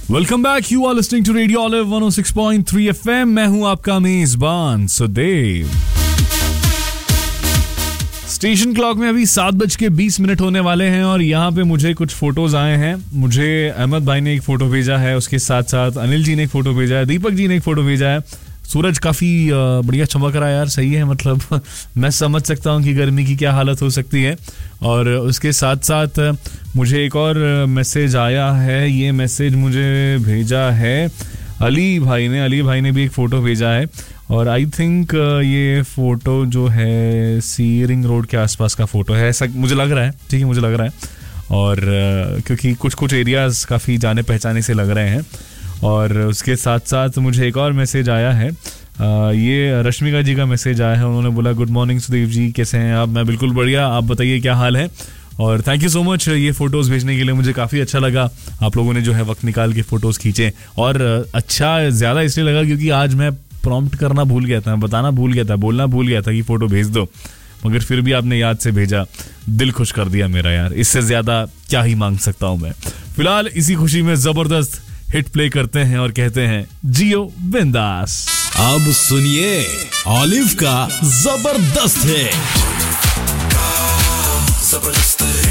Welcome back, you are listening to radio olive 106.3 FM। मैं हूं आपका मेजबान सुदेव। स्टेशन क्लॉक में अभी 7:20 होने वाले हैं और यहाँ पे मुझे कुछ फोटोज आए हैं। मुझे अहमद भाई ने एक फोटो भेजा है, उसके साथ साथ अनिल जी ने एक फोटो भेजा है, दीपक जी ने एक फोटो भेजा है। सूरज काफी बढ़िया चमक रहा है यार, सही है। मतलब मैं समझ सकता हूँ कि गर्मी की क्या हालत हो सकती है। और उसके साथ साथ मुझे एक और मैसेज आया है। ये मैसेज मुझे भेजा है अली भाई ने। अली भाई ने भी एक फ़ोटो भेजा है और आई थिंक ये फ़ोटो जो है सी रिंग रोड के आसपास का फ़ोटो है, ऐसा मुझे लग रहा है। ठीक है, मुझे लग रहा है। और क्योंकि कुछ एरियाज़ काफ़ी जाने पहचाने से लग रहे हैं। और उसके साथ साथ मुझे एक और मैसेज आया है। ये रश्मिका जी का मैसेज आया है। उन्होंने बोला, गुड मॉर्निंग सुदेव जी, कैसे हैं आप? मैं बिल्कुल बढ़िया, आप बताइए क्या हाल है। और थैंक यू सो मच ये फ़ोटोज़ भेजने के लिए, मुझे काफ़ी अच्छा लगा। आप लोगों ने जो है वक्त निकाल के फ़ोटोज़ खींचे। और अच्छा ज़्यादा इसलिए लगा क्योंकि आज मैं प्रॉम्प्ट करना भूल गया था, बताना भूल गया था, बोलना भूल गया था कि फ़ोटो भेज दो, मगर फिर भी आपने याद से भेजा। दिल खुश कर दिया मेरा यार, इससे ज़्यादा क्या ही मांग सकता हूँ मैं। फिलहाल इसी खुशी में ज़बरदस्त हिट प्ले करते हैं और कहते हैं जियो बिंदास। अब सुनिए ऑलिव का जबरदस्त हिट।